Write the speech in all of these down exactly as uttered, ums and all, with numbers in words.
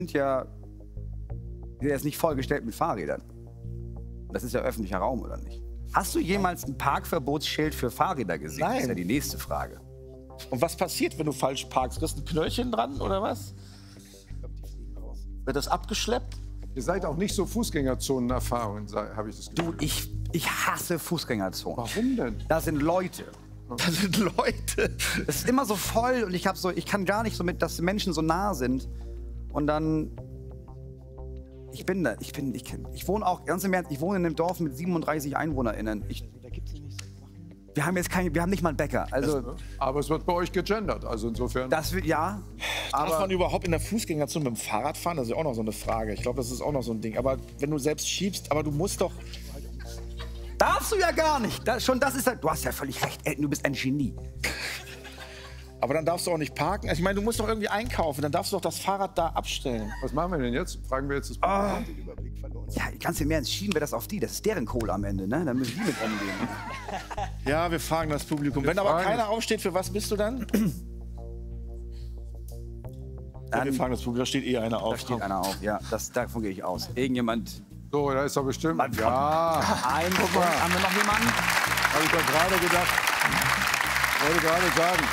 sind ja, der ist nicht vollgestellt mit Fahrrädern. Das ist ja öffentlicher Raum, oder nicht? Hast du jemals ein Parkverbotsschild für Fahrräder gesehen? Nein. Das ist ja die nächste Frage. Und was passiert, wenn du falsch parkst? Kriegst du ein Knöllchen dran oder was? Wird das abgeschleppt? Ihr seid auch nicht so Fußgängerzonen-Erfahrung, habe ich das Gefühl. Du, ich, ich hasse Fußgängerzonen. Warum denn? Da sind Leute. Da sind Leute. Es ist immer so voll und ich, hab so, ich kann gar nicht so mit, dass Menschen so nah sind. Und dann... Ich bin da, ich bin, ich, ich wohne auch, ganz im Ernst, ich wohne in einem Dorf mit siebenunddreißig EinwohnerInnen. Ich, wir haben jetzt kein, wir haben nicht mal einen Bäcker. Also, aber es wird bei euch gegendert, also insofern. Das wird, ja. Darf Aber man überhaupt in der Fußgängerzone mit dem Fahrrad fahren? Das ist ja auch noch so eine Frage. Ich glaube, das ist auch noch so ein Ding. Aber wenn du selbst schiebst, aber du musst doch... darfst du ja gar nicht. Das, schon das ist ja, du hast ja völlig recht, Elton, du bist ein Genie. Aber dann darfst du auch nicht parken. Also ich meine, du musst doch irgendwie einkaufen. Dann darfst du doch das Fahrrad da abstellen. Was machen wir denn jetzt? Fragen wir jetzt das Oh. Ja, ganz im Ernst, schieben wir das auf die. Das ist deren Kohle am Ende, ne? Dann müssen die mit umgehen. Ja, wir fragen das Publikum. Wir Wenn aber fragen keiner es. aufsteht, für was bist du dann? Ja, wir fragen das Publikum, da steht eh einer auf. Da steht einer auf, ja. Das, davon gehe ich aus. Irgendjemand. So, da ist doch bestimmt. Man- Ja, Ein, guck mal. Haben wir noch jemanden? habe ich doch gerade gedacht. Wollte gerade sagen.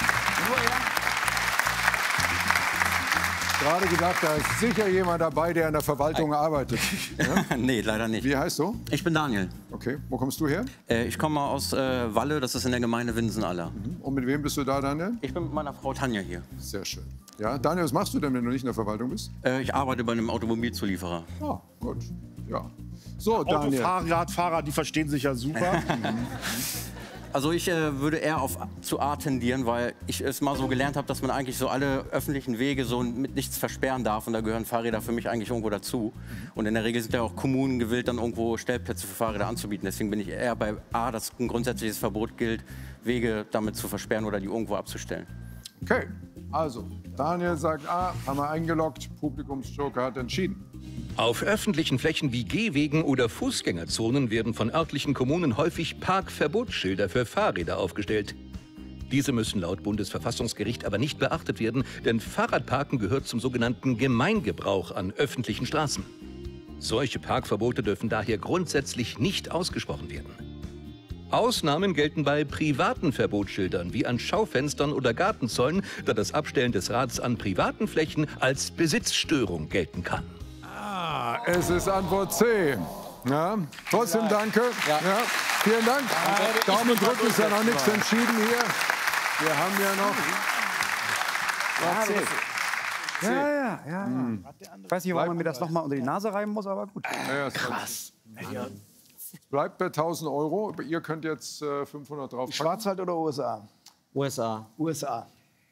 Gerade gedacht, da ist sicher jemand dabei, der in der Verwaltung arbeitet. Ja? Nee, leider nicht. Wie heißt du? Ich bin Daniel. Okay, wo kommst du her? Äh, ich komme aus äh, Walle, das ist in der Gemeinde Winsenaller. Und mit wem bist du da, Daniel? Ich bin mit meiner Frau Tanja hier. Sehr schön. Ja, Daniel, was machst du denn, wenn du nicht in der Verwaltung bist? Äh, ich arbeite bei einem Automobilzulieferer. Ah, gut. Ja. So, Daniel. Autofahrradfahrer, die verstehen sich ja super. Also ich äh, würde eher auf zu A tendieren, weil ich es mal so gelernt habe, dass man eigentlich so alle öffentlichen Wege so mit nichts versperren darf. Und da gehören Fahrräder für mich eigentlich irgendwo dazu. Und in der Regel sind ja auch Kommunen gewillt, dann irgendwo Stellplätze für Fahrräder anzubieten. Deswegen bin ich eher bei A, dass ein grundsätzliches Verbot gilt, Wege damit zu versperren oder die irgendwo abzustellen. Okay, also, Daniel sagt A, haben wir eingeloggt, Publikumsjoker hat entschieden. Auf öffentlichen Flächen wie Gehwegen oder Fußgängerzonen werden von örtlichen Kommunen häufig Parkverbotsschilder für Fahrräder aufgestellt. Diese müssen laut Bundesverfassungsgericht aber nicht beachtet werden, denn Fahrradparken gehört zum sogenannten Gemeingebrauch an öffentlichen Straßen. Solche Parkverbote dürfen daher grundsätzlich nicht ausgesprochen werden. Ausnahmen gelten bei privaten Verbotsschildern wie an Schaufenstern oder Gartenzäunen, da das Abstellen des Rads an privaten Flächen als Besitzstörung gelten kann. Ah, es ist Antwort C. Ja, trotzdem danke. Ja. Ja, vielen Dank. Daumen drücken, ist ja noch nichts entschieden hier. Wir haben ja noch... Ja, C. Ja, ja, ja. Hm. Ich weiß nicht, warum man mir das noch mal unter die Nase reiben muss, aber gut. Ja, krass. Bleibt bei tausend Euro. Ihr könnt jetzt äh, fünfhundert drauf packen. Schwarzwald oder U S A? U S A. U S A.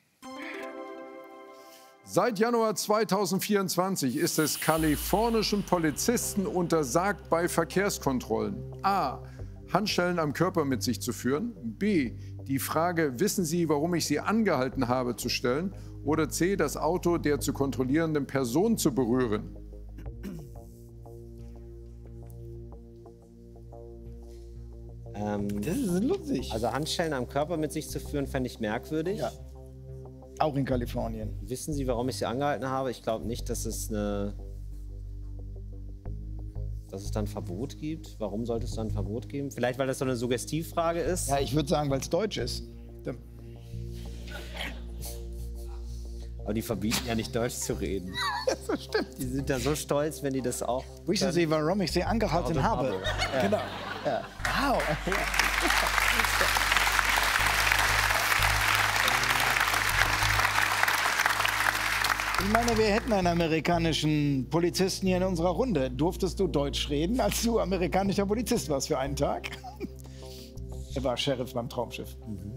Seit Januar zweitausendvierundzwanzig ist es kalifornischen Polizisten untersagt, bei Verkehrskontrollen A. Handschellen am Körper mit sich zu führen, B. die Frage, wissen Sie, warum ich Sie angehalten habe, zu stellen, oder C. das Auto der zu kontrollierenden Person zu berühren. Ähm, Das ist lustig. also Handschellen am Körper mit sich zu führen, fände ich merkwürdig. Ja. Auch in Kalifornien. Wissen Sie, warum ich Sie angehalten habe? Ich glaube nicht, dass es eine... dass es dann ein Verbot gibt. Warum sollte es dann ein Verbot geben? Vielleicht, weil das so eine Suggestivfrage ist? Ja, ich würde sagen, weil es deutsch ist. Da- Aber die verbieten ja nicht, Deutsch zu reden. Das stimmt. Die sind da so stolz, wenn die das auch... Wissen Sie, warum ich Sie angehalten Also habe? habe. Ja. Genau. Ja. Wow. Ich meine, wir hätten einen amerikanischen Polizisten hier in unserer Runde. Durftest du Deutsch reden, als du amerikanischer Polizist warst für einen Tag? Er war Sheriff beim Traumschiff.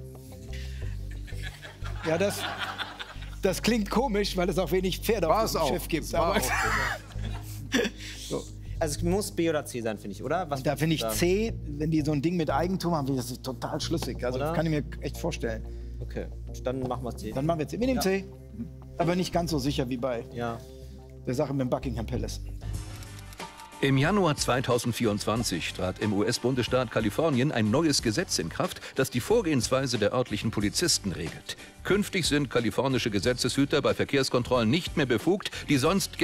Ja, das, das klingt komisch, weil es auch wenig Pferde auf War's dem auch. Schiff gibt. War Aber auch. so. Also es muss B oder C sein, finde ich, oder? Was Da finde ich da- C, wenn die so ein Ding mit Eigentum haben, das ist total schlüssig. Also Oder? das kann ich mir echt vorstellen. Okay, dann machen wir C. Dann machen wir C. Wir nehmen C. Aber nicht ganz so sicher wie bei Ja. der Sache mit dem Buckingham Palace. Im Januar zweitausendvierundzwanzig trat im U S-Bundesstaat Kalifornien ein neues Gesetz in Kraft, das die Vorgehensweise der örtlichen Polizisten regelt. Künftig sind kalifornische Gesetzeshüter bei Verkehrskontrollen nicht mehr befugt, die sonst